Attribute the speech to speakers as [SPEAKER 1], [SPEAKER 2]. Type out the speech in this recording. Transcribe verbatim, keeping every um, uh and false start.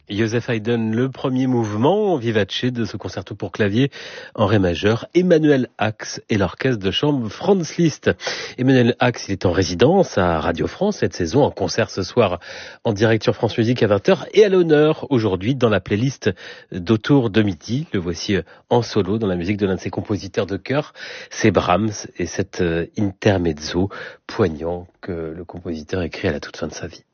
[SPEAKER 1] Joseph Haydn, le premier mouvement vivace de ce concerto pour clavier en ré majeur. Emmanuel Ax et l'orchestre de chambre Franz Liszt. Emmanuel Ax, il est en résidence à Radio France cette saison, en concert ce soir en direct sur France Musique à vingt heures et à l'honneur aujourd'hui dans la playlist d'Autour de midi. Le voici en solo dans la musique de l'un de ses compositeurs de chœur. C'est Brahms et cet intermezzo poignant que le compositeur écrit à la toute fin de sa vie.